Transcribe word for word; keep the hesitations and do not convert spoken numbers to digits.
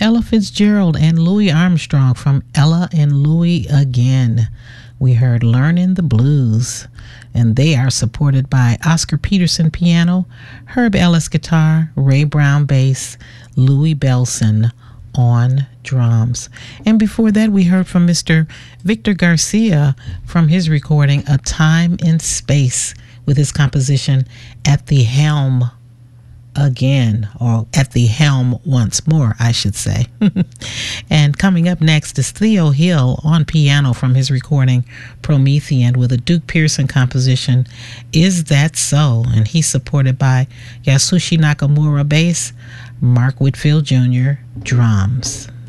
Ella Fitzgerald and Louis Armstrong from Ella and Louis Again. We heard Learning the Blues, and they are supported by Oscar Peterson piano, Herb Ellis guitar, Ray Brown bass, Louis Belson on drums. And before that, we heard from Mister Victor Garcia from his recording A Time in Space with his composition At the Helm Again, or At the Helm Once More, I should say. And coming up next is Theo Hill on piano from his recording Promethean with a Duke Pearson composition, Is That So? And he's supported by Yasushi Nakamura bass, Mark Whitfield Junior drums.